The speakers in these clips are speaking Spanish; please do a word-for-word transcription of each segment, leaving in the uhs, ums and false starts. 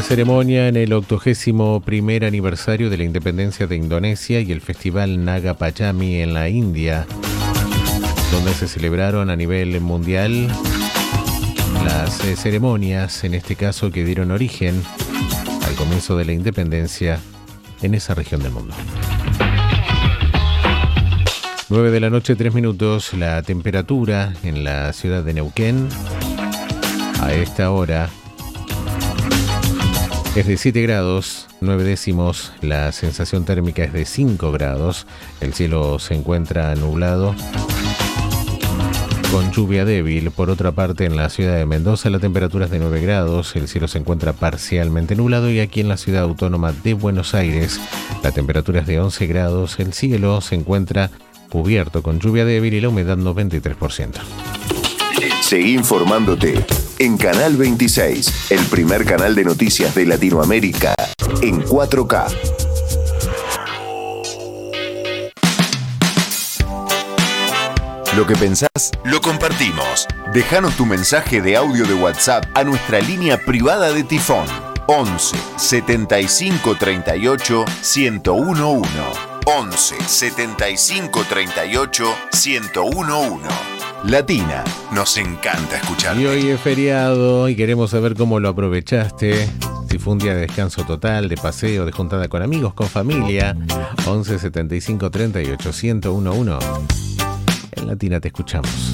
ceremonia en el octogésimo primer aniversario de la independencia de Indonesia y el festival Naga Panchami en la India, donde se celebraron a nivel mundial las eh, ceremonias, en este caso, que dieron origen al comienzo de la independencia en esa región del mundo. nueve de la noche, tres minutos, la temperatura en la ciudad de Neuquén a esta hora es de siete grados, nueve décimos, la sensación térmica es de cinco grados, el cielo se encuentra nublado con lluvia débil. Por otra parte, en la ciudad de Mendoza la temperatura es de nueve grados, el cielo se encuentra parcialmente nublado, y aquí en la ciudad autónoma de Buenos Aires la temperatura es de once grados, el cielo se encuentra cubierto con lluvia débil y la humedad noventa y tres por ciento. Seguí informándote en Canal veintiséis, el primer canal de noticias de Latinoamérica en cuatro K. Lo que pensás, lo compartimos. Déjanos tu mensaje de audio de WhatsApp a nuestra línea privada de Tifón once setenta y cinco treinta y ocho ciento uno. once setenta y cinco treinta y ocho ciento uno. Latina, nos encanta escucharte. Y hoy es feriado y queremos saber cómo lo aprovechaste. Si fue un día de descanso total, de paseo, de juntada con amigos, con familia. once setenta y cinco treinta y ocho ciento uno. En Latina te escuchamos.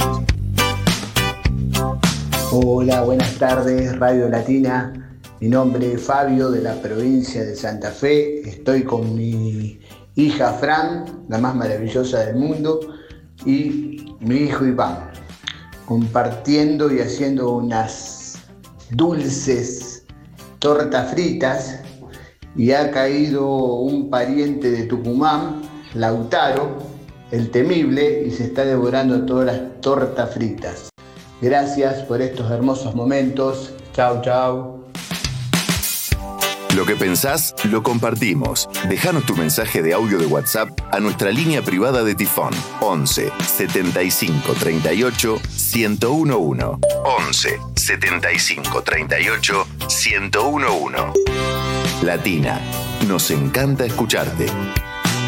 Hola, buenas tardes, Radio Latina. Mi nombre es Fabio, de la provincia de Santa Fe. Estoy con mi hija Fran, la más maravillosa del mundo, y mi hijo Iván, compartiendo y haciendo unas dulces tortas fritas, y ha caído un pariente de Tucumán, Lautaro, el temible, y se está devorando todas las tortas fritas. Gracias por estos hermosos momentos. Chau, chau. Lo que pensás, lo compartimos. Déjanos tu mensaje de audio de WhatsApp a nuestra línea privada de Tifón once setenta y cinco treinta y ocho ciento uno. once setenta y cinco treinta y ocho ciento uno. Latina, nos encanta escucharte.